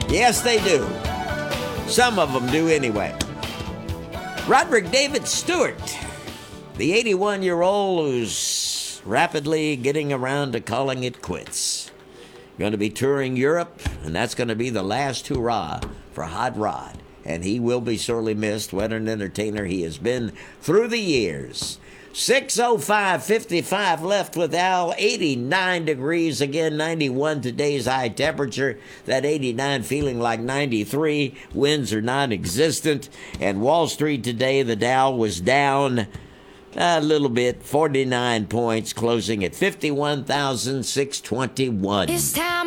Yes, they do. Some of them do anyway. Roderick David Stewart, the 81-year-old who's rapidly getting around to calling it quits. Going to be touring Europe, and that's going to be the last hurrah for Hot Rod. And he will be sorely missed. What an entertainer he has been through the years. 6:05:55 left with Al. 89 degrees again, 91 today's high temperature. That 89 feeling like 93. Winds are non-existent. And Wall Street today, the Dow was down a little bit, 49 points, closing at 51,621. It's time.